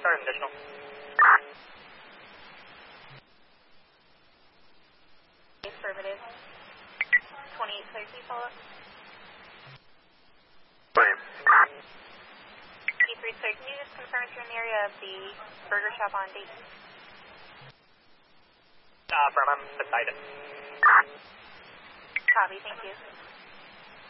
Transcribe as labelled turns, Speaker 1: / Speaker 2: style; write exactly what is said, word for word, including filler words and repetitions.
Speaker 1: start additional.
Speaker 2: Affirmative. twenty-eight, clear, can you follow up?
Speaker 3: Same.
Speaker 2: T three, clear, can you just confirm if you're in the area of the burger shop on Dayton?
Speaker 1: Uh, firm, I'm beside it.
Speaker 2: Copy, thank you.